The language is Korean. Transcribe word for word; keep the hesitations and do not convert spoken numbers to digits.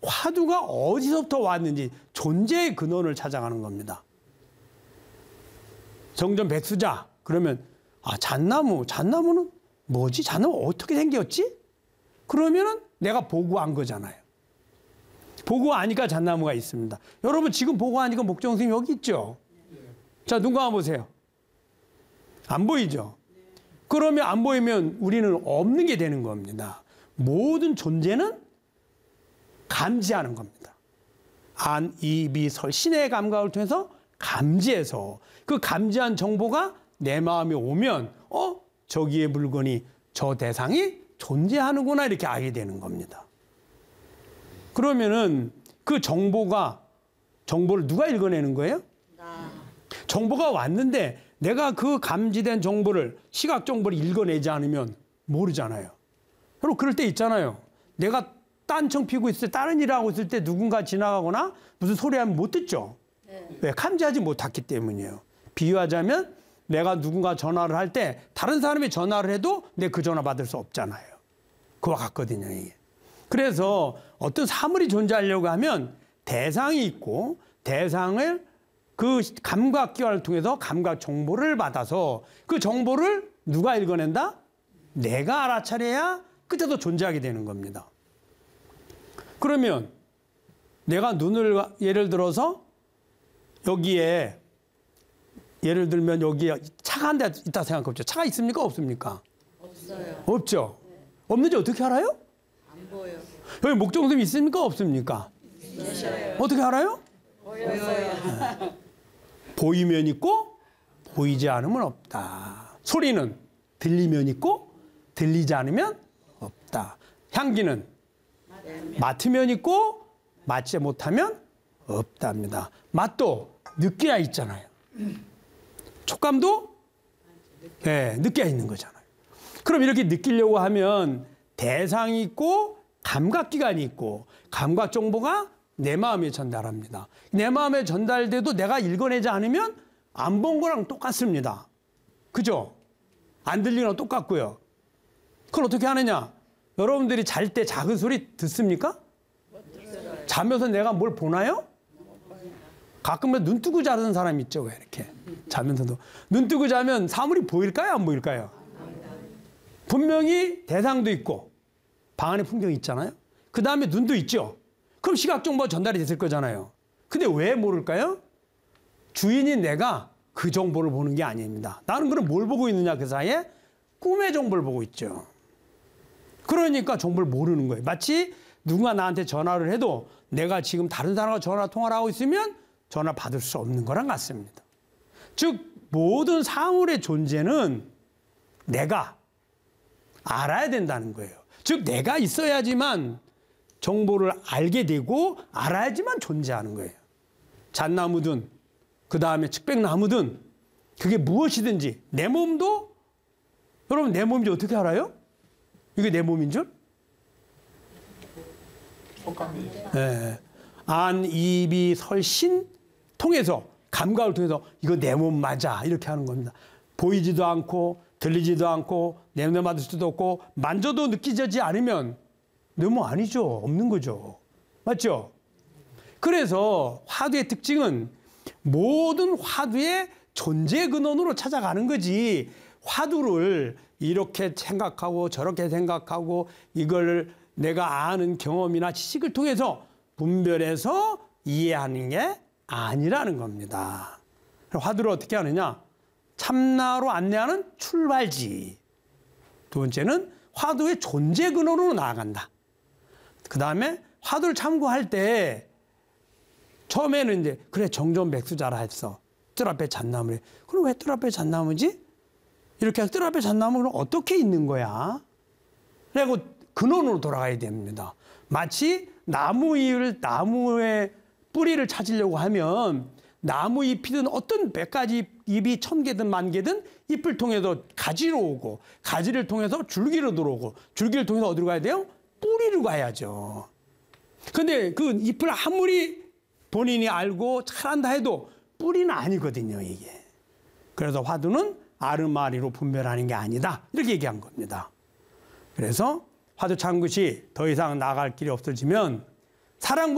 화두가 어디서부터 왔는지 존재의 근원을 찾아가는 겁니다. 정전백수자 그러면 아 잣나무, 잣나무는 뭐지? 잣나무 어떻게 생겼지? 그러면은 내가 보고한 거잖아요. 보고하니까 잣나무가 있습니다. 여러분 지금 보고하니까 목정스님 여기 있죠? 자, 눈 감아보세요. 안 보이죠? 그러면 안 보이면 우리는 없는 게 되는 겁니다. 모든 존재는 감지하는 겁니다. 안, 이, 비, 설, 신의 감각을 통해서 감지해서 그 감지한 정보가 내 마음에 오면 어? 저기에 물건이 저 대상이 존재하는구나 이렇게 알게 되는 겁니다. 그러면은 그 정보가 정보를 누가 읽어내는 거예요? 나. 정보가 왔는데 내가 그 감지된 정보를 시각 정보를 읽어내지 않으면 모르잖아요. 여러분 그럴 때 있잖아요. 내가 딴청 피고 있을 때 다른 일을 하고 있을 때 누군가 지나가거나 무슨 소리 하면 못 듣죠. 네. 왜? 감지하지 못했기 때문이에요. 비유하자면 내가 누군가 전화를 할 때 다른 사람이 전화를 해도 내 그 전화 받을 수 없잖아요. 그와 같거든요. 이게. 그래서 어떤 사물이 존재하려고 하면 대상이 있고 대상을 그 감각기관을 통해서 감각 정보를 받아서 그 정보를 누가 읽어낸다? 내가 알아차려야 끝에서 존재하게 되는 겁니다. 그러면 내가 눈을 예를 들어서 여기에 예를 들면 여기에 차가 한 대 있다 생각해보죠. 차가 있습니까? 없습니까? 없어요. 없죠. 네. 없는지 어떻게 알아요? 안 보여. 여기 목정섬이 있습니까? 없습니까? 있어요. 어떻게 알아요? 보여요. 네. 보이면 있고 보이지 않으면 없다. 소리는 들리면 있고 들리지 않으면 없다. 향기는 맡으면 있고 맡지 못하면 없답니다. 맛도 느껴야 있잖아요. 촉감도 네, 느껴야 있는 거잖아요. 그럼 이렇게 느끼려고 하면 대상이 있고 감각기관이 있고 감각 정보가 내 마음에 전달합니다. 내 마음에 전달돼도 내가 읽어내지 않으면 안 본 거랑 똑같습니다. 그죠? 안 들리는 거랑 똑같고요. 그걸 어떻게 하느냐? 여러분들이 잘 때 작은 소리 듣습니까? 자면서 내가 뭘 보나요? 가끔은 눈 뜨고 자는 사람 있죠. 왜 이렇게 자면서도 눈 뜨고 자면 사물이 보일까요? 안 보일까요? 분명히 대상도 있고 방 안에 풍경이 있잖아요. 그 다음에 눈도 있죠. 그럼 시각 정보가 전달이 됐을 거잖아요. 근데 왜 모를까요? 주인인 내가 그 정보를 보는 게 아닙니다. 나는 그럼 뭘 보고 있느냐? 그 사이에 꿈의 정보를 보고 있죠. 그러니까 정보를 모르는 거예요. 마치 누군가 나한테 전화를 해도 내가 지금 다른 사람과 전화 통화를 하고 있으면 전화 받을 수 없는 거랑 같습니다. 즉 모든 사물의 존재는 내가 알아야 된다는 거예요. 즉 내가 있어야지만 정보를 알게 되고 알아야지만 존재하는 거예요. 잣나무든 그 다음에 측백나무든 그게 무엇이든지 내 몸도 여러분 내 몸인지 어떻게 알아요? 이게 내 몸인 줄? 네. 안, 이, 비, 설, 신 통해서 감각을 통해서 이거 내 몸 맞아 이렇게 하는 겁니다. 보이지도 않고 들리지도 않고 냄새 맡을 수도 없고 만져도 느끼지 않으면 내 몸 아니죠. 없는 거죠. 맞죠? 그래서 화두의 특징은 모든 화두의 존재 근원으로 찾아가는 거지 화두를 이렇게 생각하고 저렇게 생각하고 이걸 내가 아는 경험이나 지식을 통해서 분별해서 이해하는 게 아니라는 겁니다. 화두를 어떻게 하느냐? 참나로 안내하는 출발지. 두 번째는 화두의 존재 근원으로 나아간다. 그 다음에 화두를 참고할 때 처음에는 이제 그래 정전백수자라 했어. 뜰 앞에 잣나무래. 그럼 왜 뜰 앞에 잣나무지? 이렇게 해서 뜰 앞에 잣나무는 어떻게 있는 거야? 그리고 근원으로 돌아가야 됩니다. 마치 나무 잎을 나무의 뿌리를 찾으려고 하면 나무 잎이든 어떤 백 가지 잎이 천 개든 만 개든 잎을 통해서 가지로 오고 가지를 통해서 줄기로 들어오고 줄기를 통해서 어디로 가야 돼요? 뿌리로 가야죠. 근데 그 잎을 아무리 본인이 알고 잘한다 해도 뿌리는 아니거든요, 이게. 그래서 화두는 아르마리로 분별하는 게 아니다. 이렇게 얘기한 겁니다. 그래서 화두 참굿이 더 이상 나갈 길이 없어지면 사랑